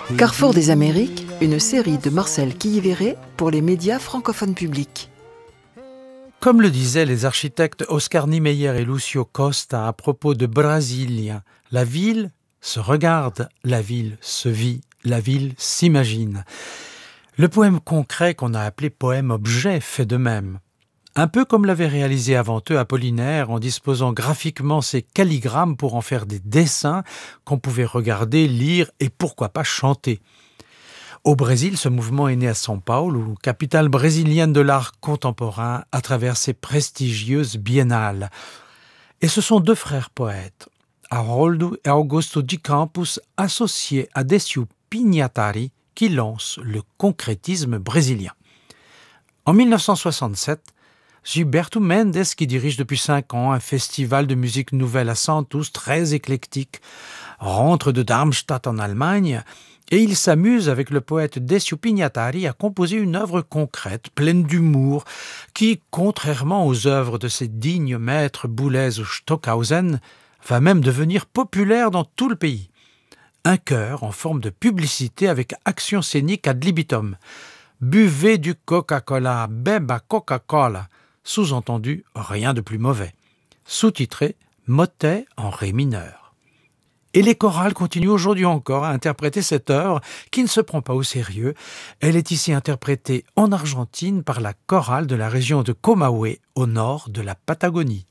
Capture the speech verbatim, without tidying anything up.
Carrefour des Amériques, une série de Marcel Quilliveré pour les médias francophones publics. Comme le disaient les architectes Oscar Niemeyer et Lucio Costa à propos de Brasilia, la ville se regarde, la ville se vit, la ville s'imagine. Le poème concret qu'on a appelé poème-objet fait de même. Un peu comme l'avait réalisé avant eux Apollinaire en disposant graphiquement ses calligrammes pour en faire des dessins qu'on pouvait regarder, lire et pourquoi pas chanter. Au Brésil, ce mouvement est né à São Paulo, capitale brésilienne de l'art contemporain, à travers ses prestigieuses biennales. Et ce sont deux frères poètes, Haroldo et Augusto de Campos, associés à Décio Pignatari, qui lancent le concrétisme brésilien. En mille neuf cent soixante-sept, Gilberto Mendes, qui dirige depuis cinq ans un festival de musique nouvelle à Santos, très éclectique, rentre de Darmstadt en Allemagne et il s'amuse avec le poète Décio Pignatari à composer une œuvre concrète, pleine d'humour, qui, contrairement aux œuvres de ses dignes maîtres Boulez ou Stockhausen, va même devenir populaire dans tout le pays. Un chœur en forme de publicité avec action scénique ad libitum. Buvez du Coca-Cola, beba Coca-Cola. Sous-entendu, rien de plus mauvais. Sous-titré, motet en ré mineur. Et les chorales continuent aujourd'hui encore à interpréter cette œuvre qui ne se prend pas au sérieux. Elle est ici interprétée en Argentine par la chorale de la région de Comahue, au nord de la Patagonie.